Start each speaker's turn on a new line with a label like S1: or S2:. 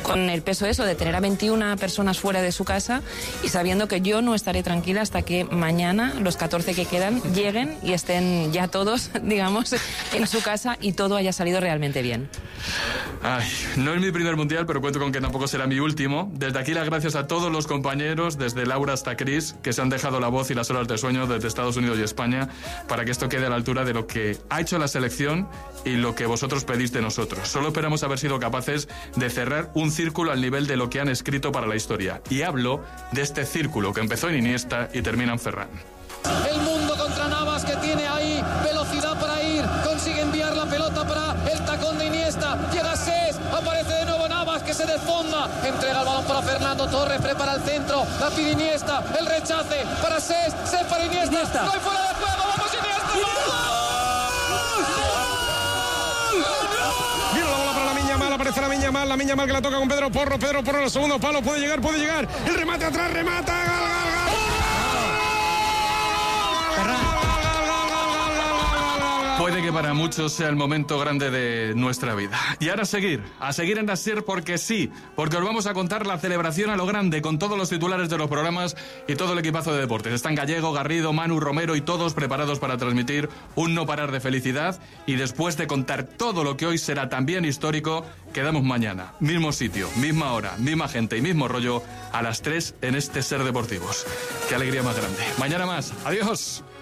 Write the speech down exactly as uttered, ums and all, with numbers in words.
S1: con el peso eso de tener a veintiuna personas fuera de su casa y sabiendo que yo no estaré tranquila hasta que mañana los catorce que quedan lleguen y estén ya todos, digamos, en su casa y todo haya salido realmente bien.
S2: Ay, no es mi primer mundial, pero cuento con que tampoco será mi último. Desde aquí las gracias a todos los compañeros, desde Laura hasta Chris, que se han dejado la voz y las horas de sueño desde Estados Unidos y España para que esto quede a la altura de lo que ha hecho la selección y lo que vosotros pedís de nosotros. Solo esperamos haber sido capaces de cerrar un círculo al nivel de lo que han escrito para la historia. Y hablo de este círculo que empezó en Iniesta y termina en Ferran.
S3: El mundo contra Navas, que tiene ahí velocidad para ir, consigue enviar la pelota para el tacón de Iniesta, llega Sés, aparece de nuevo Navas, que se desfonda, entrega el balón para Fernando Torres, prepara el centro, la pide Iniesta, el rechace para Sés, Sés para Iniesta, Iniesta. No hay fuera de juego, vamos Iniesta,
S4: Mira la bola para la Miña Mal, aparece la Miña Mal, la Miña Mal que la toca con Pedro Porro, Pedro Porro en el segundo palo, puede llegar, puede llegar, el remate atrás, remata, gol, gol, gol.
S2: Puede que para muchos sea el momento grande de nuestra vida. Y ahora a seguir, a seguir en la SER porque sí, porque os vamos a contar la celebración a lo grande con todos los titulares de los programas y todo el equipazo de deportes. Están Gallego, Garrido, Manu, Romero y todos preparados para transmitir un no parar de felicidad. Y después de contar todo lo que hoy será también histórico, quedamos mañana, mismo sitio, misma hora, misma gente y mismo rollo a las tres en este SER Deportivos. Qué alegría más grande. Mañana más. Adiós.